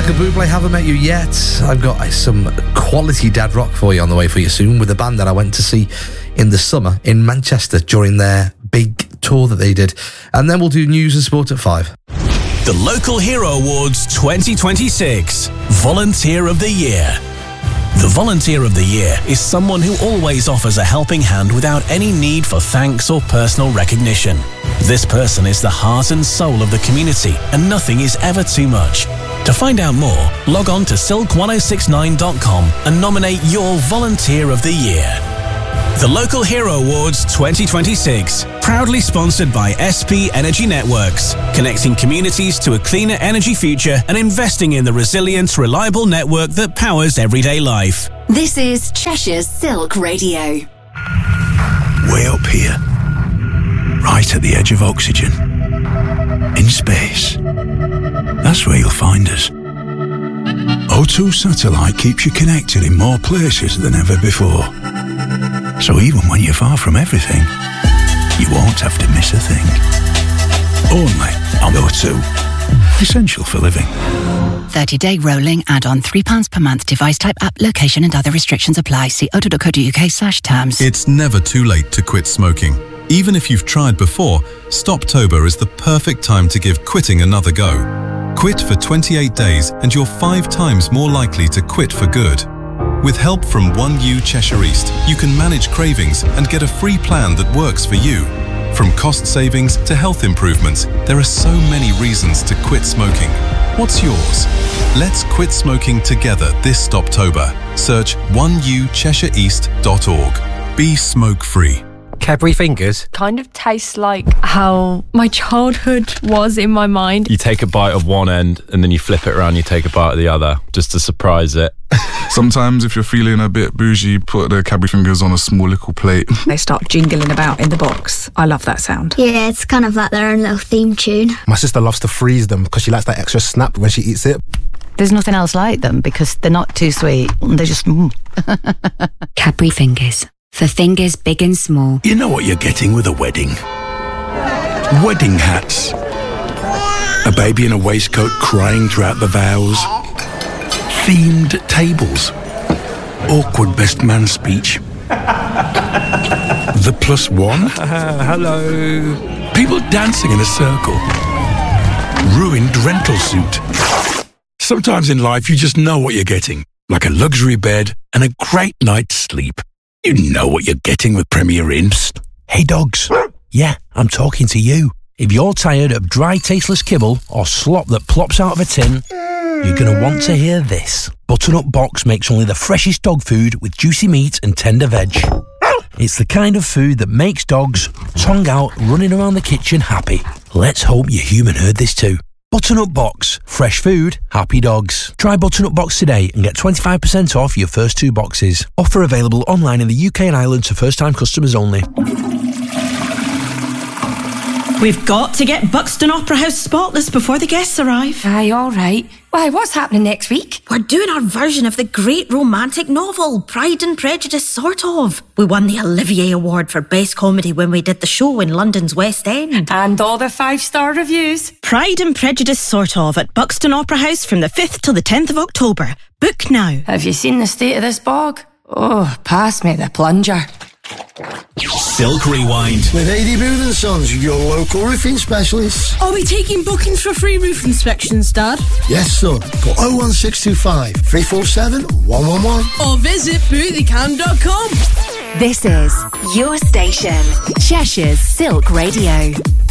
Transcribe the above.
Michael Bublé, haven't met you yet. I've got some quality dad rock for you on the way for you soon with a band that I went to see in the summer in Manchester during their big tour that they did. And then we'll do news and sport at 5. The Local Hero Awards 2026 Volunteer of the Year. The Volunteer of the Year is someone who always offers a helping hand without any need for thanks or personal recognition. This person is the heart and soul of the community, and nothing is ever too much. To find out more, log on to silk1069.com and nominate your Volunteer of the Year. The Local Hero Awards 2026, proudly sponsored by SP Energy Networks, connecting communities to a cleaner energy future and investing in the resilient, reliable network that powers everyday life. This is Cheshire's Silk Radio. Way up here, right at the edge of oxygen, in space. That's where you'll find us. O2 Satellite keeps you connected in more places than ever before. So even when you're far from everything, you won't have to miss a thing. Only on O2. Essential for living. 30-day rolling add-on, £3 per month. Device type, app, location and other restrictions apply. See o2.co.uk/terms. It's never too late to quit smoking. Even if you've tried before, Stoptober is the perfect time to give quitting another go. Quit for 28 days and you're 5 times more likely to quit for good. With help from 1U Cheshire East, you can manage cravings and get a free plan that works for you. From cost savings to health improvements, there are so many reasons to quit smoking. What's yours? Let's quit smoking together this Stoptober. Search 1ucheshireeast.org. Be smoke-free. Cadbury Fingers kind of tastes like how my childhood was in my mind. You take a bite of one end and then you flip it around, you take a bite of the other just to surprise it. Sometimes if you're feeling a bit bougie, put the Cadbury Fingers on a small little plate. They start jingling about in the box. I love that sound. Yeah, it's kind of like their own little theme tune. My sister loves to freeze them because she likes that extra snap when she eats it. There's nothing else like them because they're not too sweet. They're just... Cadbury Fingers. For fingers big and small. You know what you're getting with a wedding. Wedding hats. A baby in a waistcoat crying throughout the vows. Themed tables. Awkward best man speech. The +1. Hello. People dancing in a circle. Ruined rental suit. Sometimes in life you just know what you're getting. Like a luxury bed and a great night's sleep. You know what you're getting with Premier Inn. Psst. Hey dogs. Yeah, I'm talking to you. If you're tired of dry, tasteless kibble or slop that plops out of a tin, you're going to want to hear this. Butternut Box makes only the freshest dog food with juicy meat and tender veg. It's the kind of food that makes dogs, tongue out, running around the kitchen happy. Let's hope your human heard this too. Butternut Box. Fresh food, happy dogs. Try Butternut Box today and get 25% off your first 2 boxes. Offer available online in the UK and Ireland to first-time customers only. We've got to get Buxton Opera House spotless before the guests arrive. Aye, all right. Why, what's happening next week? We're doing our version of the great romantic novel, Pride and Prejudice, sort of. We won the Olivier Award for Best Comedy when we did the show in London's West End. And all the 5-star reviews. Pride and Prejudice, sort of, at Buxton Opera House from the 5th till the 10th of October. Book now. Have you seen the state of this bog? Oh, pass me the plunger. Silk Rewind. With AD Booth & Sons, your local roofing specialists. Are we taking bookings for free roof inspections, Dad? Yes, son. Call 01625 347 111. Or visit boothiecan.com. This is your station, Cheshire's Silk Radio.